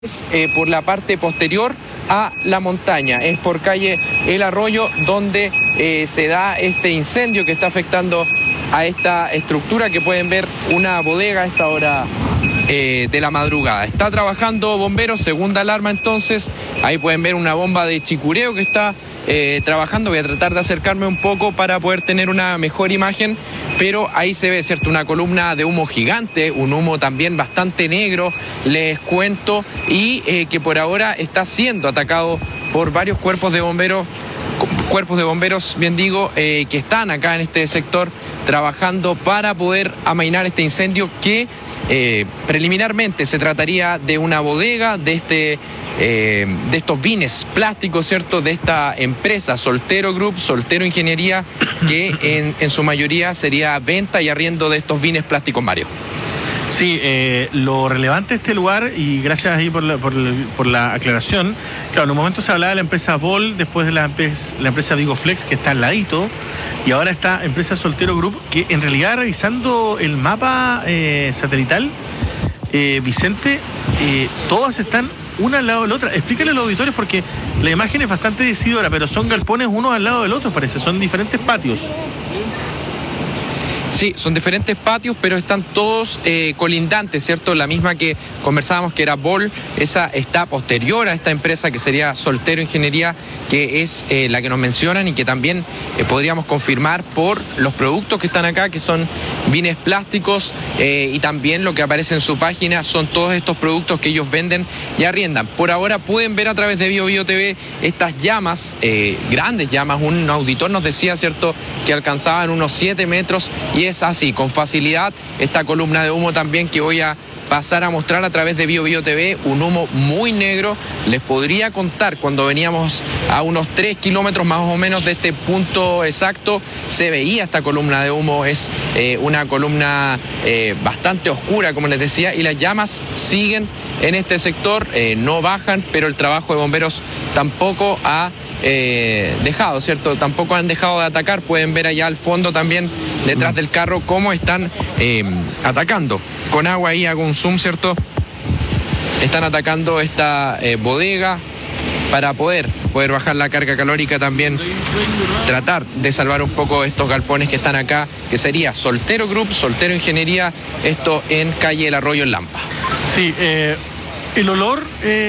Por la parte posterior a la montaña, es por calle El Arroyo donde se da este incendio que está afectando a esta estructura que pueden ver, una bodega a esta hora de la madrugada. Está trabajando bomberos, segunda alarma entonces, ahí pueden ver una bomba de chicureo que está trabajando. Voy a tratar de acercarme un poco para poder tener una mejor imagen, pero ahí se ve, ¿cierto?, una columna de humo gigante, un humo también bastante negro, les cuento, y que por ahora está siendo atacado por varios cuerpos de bomberos, bien digo, que están acá en este sector trabajando para poder amainar este incendio que preliminarmente se trataría de una bodega de estos vines plásticos, ¿cierto?, de esta empresa Soltero Group, Soltero Ingeniería, que en su mayoría sería venta y arriendo de estos vines plásticos, Mario. Sí, lo relevante de este lugar, y gracias ahí por la aclaración, claro, en un momento se hablaba de la empresa Vol, después de la empresa Vigoflex, que está al ladito, y ahora esta empresa Soltero Group, que en realidad, revisando el mapa satelital, Vicente, todas están una al lado de la otra. Explícale a los auditores, porque la imagen es bastante decidora, pero son galpones uno al lado del otro, parece, son diferentes patios. Sí, son diferentes patios, pero están todos colindantes, ¿cierto? La misma que conversábamos, que era Vol, esa está posterior a esta empresa que sería Soltero Ingeniería, que es la que nos mencionan y que también podríamos confirmar por los productos que están acá, que son vines plásticos, y también lo que aparece en su página son todos estos productos que ellos venden y arriendan. Por ahora pueden ver a través de BioBio TV estas llamas, grandes llamas. Un auditor nos decía, ¿cierto?, que alcanzaban unos 7 metros, y es así, con facilidad, esta columna de humo también que voy a pasar a mostrar a través de BioBio TV, un humo muy negro. Les podría contar, cuando veníamos a unos 3 kilómetros más o menos de este punto exacto, se veía esta columna de humo. Es una columna bastante oscura, como les decía, y las llamas siguen en este sector, no bajan, pero el trabajo de bomberos tampoco ha dejado, ¿cierto? Tampoco han dejado de atacar. Pueden ver allá al fondo también, detrás del carro, cómo están atacando. Con agua ahí hago un zoom, ¿cierto? Están atacando esta bodega para poder bajar la carga calórica también, tratar de salvar un poco estos galpones que están acá, que sería Soltero Group, Soltero Ingeniería, esto en calle El Arroyo, en Lampa. Sí, el olor,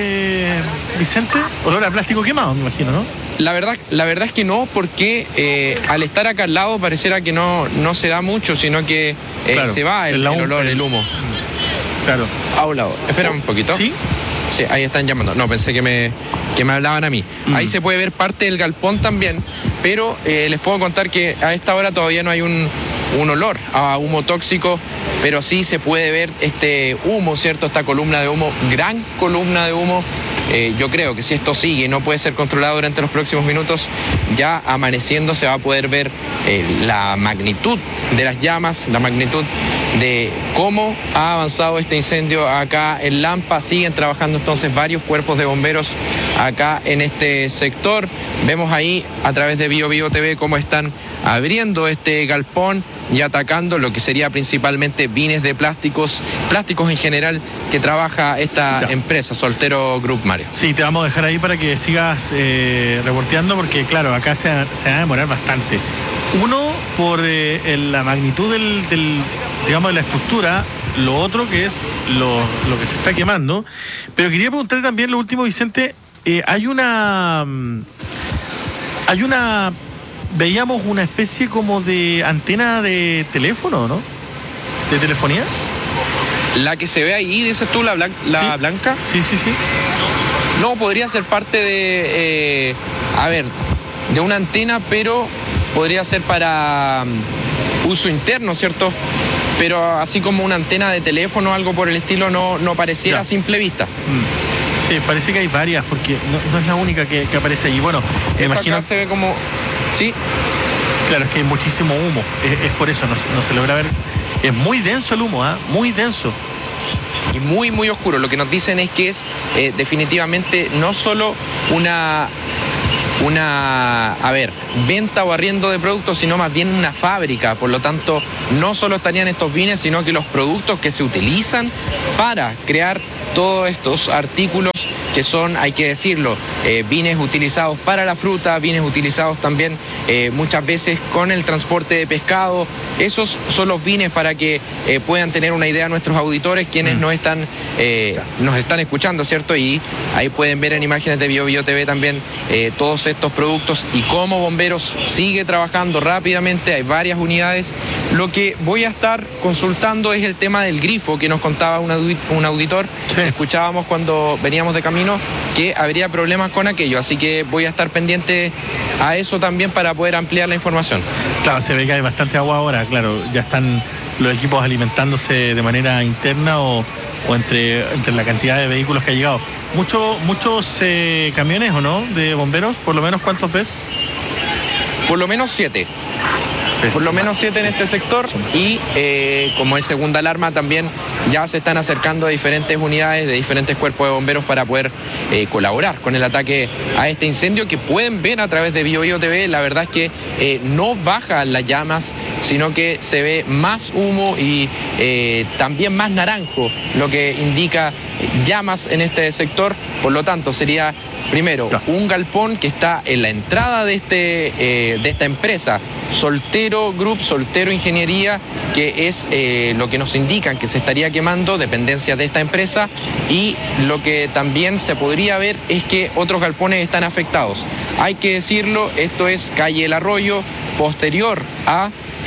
Vicente, olor a plástico quemado, me imagino, ¿no? La verdad es que no, porque al estar acá al lado pareciera que no se da mucho, sino que claro, se va el olor, el humo. Claro. A un lado. Espera un poquito. ¿Sí? Sí, ahí están llamando. No, pensé que me hablaban a mí. Ahí se puede ver parte del galpón también, pero les puedo contar que a esta hora todavía no hay un olor a humo tóxico, pero sí se puede ver este humo, ¿cierto? Esta columna de humo, gran columna de humo. Yo creo que si esto sigue y no puede ser controlado durante los próximos minutos, ya amaneciendo se va a poder ver la magnitud de las llamas, la magnitud de cómo ha avanzado este incendio acá en Lampa. Siguen trabajando entonces varios cuerpos de bomberos acá en este sector. Vemos ahí a través de BioBio TV cómo están abriendo este galpón y atacando lo que sería principalmente vines de plásticos en general, que trabaja esta empresa Soltero Group, Mario. Sí, te vamos a dejar ahí para que sigas reporteando, porque claro, acá se va a demorar bastante. Uno, por la magnitud digamos, de la estructura. Lo otro, que es lo que se está quemando. Pero quería preguntarle también lo último, Vicente. Veíamos una especie como de antena de teléfono, ¿no? ¿De telefonía? La que se ve ahí, dices tú, la ¿Sí? blanca. Sí. No, podría ser parte de, de una antena, pero podría ser para uso interno, ¿cierto? Pero así como una antena de teléfono, algo por el estilo, no pareciera a simple vista. Sí, parece que hay varias, porque no es la única que aparece allí. Bueno, me imagino... Acá se ve como... Sí. Claro, es que hay muchísimo humo, es por eso, no se logra ver. Es muy denso el humo, muy denso. Y muy, muy oscuro. Lo que nos dicen es que es definitivamente no solo una venta o arriendo de productos, sino más bien una fábrica. Por lo tanto, no solo estarían estos vines, sino que los productos que se utilizan para crear todos estos artículos que son, hay que decirlo, bienes utilizados para la fruta, bienes utilizados también muchas veces con el transporte de pescado. Esos son los bienes para que puedan tener una idea nuestros auditores, quienes nos están escuchando, ¿cierto? Y ahí pueden ver en imágenes de BioBio TV también todos estos productos y cómo Bomberos sigue trabajando rápidamente. Hay varias unidades. Lo que voy a estar consultando es el tema del grifo que nos contaba un auditor. Sí. Escuchábamos cuando veníamos de camino que habría problemas con aquello, así que voy a estar pendiente a eso también para poder ampliar la información. Claro, se ve que hay bastante agua ahora, claro, ya están los equipos alimentándose de manera interna o entre la cantidad de vehículos que ha llegado. Muchos camiones, ¿o no?, de bomberos, por lo menos, ¿cuántos ves? Por lo menos 7. Por lo menos 7 en este sector y como es segunda alarma también ya se están acercando a diferentes unidades de diferentes cuerpos de bomberos para poder colaborar con el ataque a este incendio que pueden ver a través de BioBio TV. La verdad es que no bajan las llamas, sino que se ve más humo y también más naranjo, lo que indica llamas en este sector. Por lo tanto, sería primero un galpón que está en la entrada de esta empresa, Soltero Group, Soltero Ingeniería, que es lo que nos indican que se estaría quemando, dependencias de esta empresa, y lo que también se podría ver es que otros galpones están afectados. Hay que decirlo, esto es calle El Arroyo, posterior a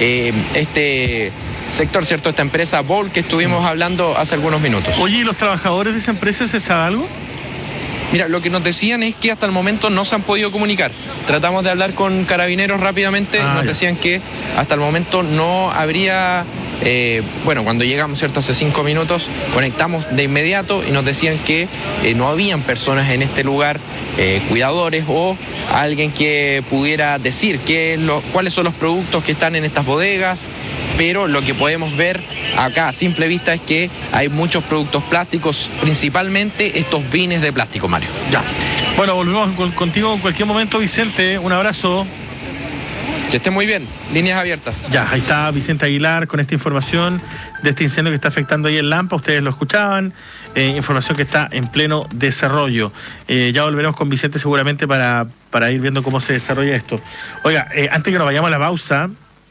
este sector, ¿cierto? Esta empresa Bol que estuvimos hablando hace algunos minutos. Oye, ¿y los trabajadores de esa empresa se sabe algo? Mira, lo que nos decían es que hasta el momento no se han podido comunicar. Tratamos de hablar con carabineros rápidamente, nos decían que hasta el momento no habría... cuando llegamos, ¿cierto?, hace 5 minutos, conectamos de inmediato y nos decían que no habían personas en este lugar, cuidadores o alguien que pudiera decir cuáles son los productos que están en estas bodegas, pero lo que podemos ver acá a simple vista es que hay muchos productos plásticos, principalmente estos bienes de plástico, Mario. Ya. Bueno, volvemos contigo en cualquier momento, Vicente. Un abrazo. Que esté muy bien, líneas abiertas. Ya, ahí está Vicente Aguilar con esta información de este incendio que está afectando ahí en Lampa. Ustedes lo escuchaban, información que está en pleno desarrollo. Ya volveremos con Vicente seguramente para ir viendo cómo se desarrolla esto. Oiga, antes que nos vayamos a la pausa,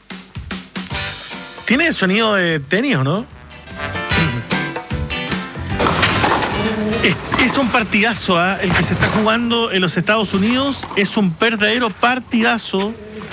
¿tiene sonido de tenis o no? Es un partidazo, el que se está jugando en los Estados Unidos. Es un verdadero partidazo.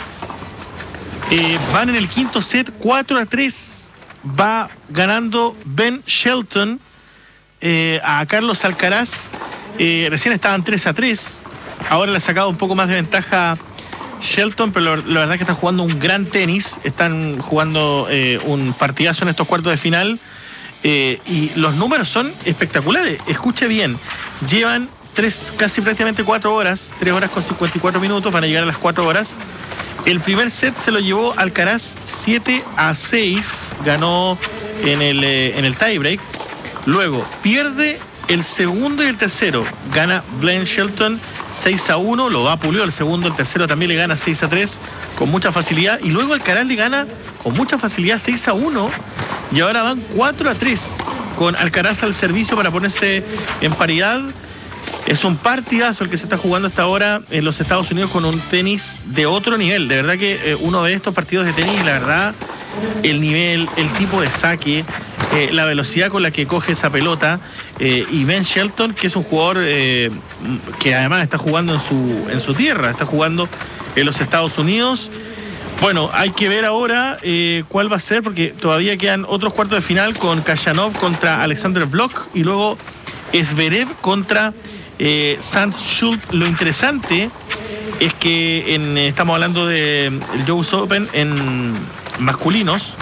Van en el quinto set, 4-3. Va ganando Ben Shelton a Carlos Alcaraz. Recién estaban 3-3. Ahora le ha sacado un poco más de ventaja Shelton, pero la verdad es que están jugando un gran tenis. Están jugando un partidazo en estos cuartos de final. Y los números son espectaculares. Escuche bien. Llevan casi prácticamente 4 horas. 3 horas con 54 minutos. Van a llegar a las 4 horas. El primer set se lo llevó Alcaraz 7-6, ganó en el tiebreak. Luego pierde el segundo y el tercero, gana Ben Shelton 6-1, lo va Pulido, el segundo, el tercero también le gana 6-3 con mucha facilidad. Y luego Alcaraz le gana con mucha facilidad 6-1 y ahora van 4-3 con Alcaraz al servicio para ponerse en paridad. Es un partidazo el que se está jugando hasta ahora en los Estados Unidos con un tenis de otro nivel. De verdad que uno ve estos partidos de tenis y la verdad, el nivel, el tipo de saque, la velocidad con la que coge esa pelota. Y Ben Shelton, que es un jugador que además está jugando en su tierra, está jugando en los Estados Unidos. Bueno, hay que ver ahora cuál va a ser, porque todavía quedan otros cuartos de final con Khachanov contra Alexander Blok y luego Zverev contra Sanz Schultz. Lo interesante es que estamos hablando del US Open en masculinos,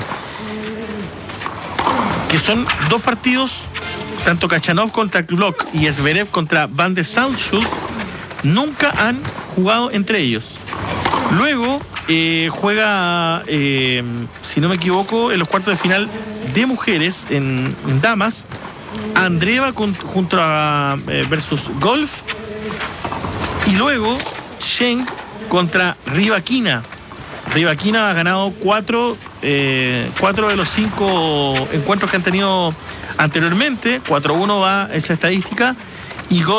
que son 2 partidos, tanto Khachanov contra Blok y Zverev contra Van de Zandschulp, nunca han jugado entre ellos. Luego juega, si no me equivoco, en los cuartos de final de mujeres en damas, Andreeva junto a versus Golf, y luego Schenk contra Rybakina. Rybakina ha ganado 4 de los 5 encuentros que han tenido Anteriormente, 4-1 va esa estadística y